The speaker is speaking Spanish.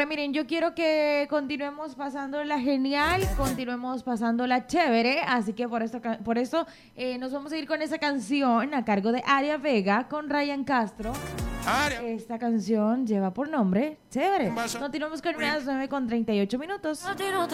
Pues miren, yo quiero que continuemos pasándola genial, continuemos pasándola chévere, así que por eso nos vamos a ir con esa canción a cargo de Aria Vega con Ryan Castro. Esta canción lleva por nombre Chévere. Continuamos con las 9:38.